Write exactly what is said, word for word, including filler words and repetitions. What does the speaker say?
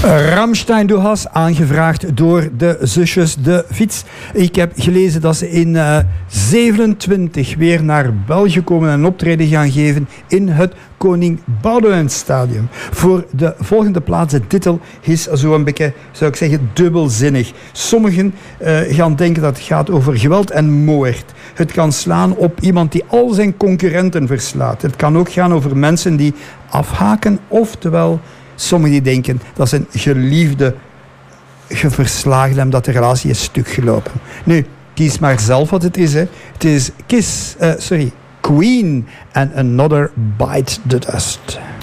Rammstein, du hast, aangevraagd door de zusjes De Fiets. Ik heb gelezen dat ze in uh, zevenentwintig weer naar België komen en een optreden gaan geven in het Koning Boudewijn Stadion. Voor de volgende plaats, de titel is zo een beetje, zou ik zeggen, dubbelzinnig. Sommigen uh, gaan denken dat het gaat over geweld en moord. Het kan slaan op iemand die al zijn concurrenten verslaat. Het kan ook gaan over mensen die afhaken, oftewel sommigen die denken dat zijn geliefde geverslaagd hem, dat de relatie is stuk gelopen. Nu, kies maar zelf wat het is. Hè. Het is Kiss, uh, sorry, Queen and Another Bite the Dust.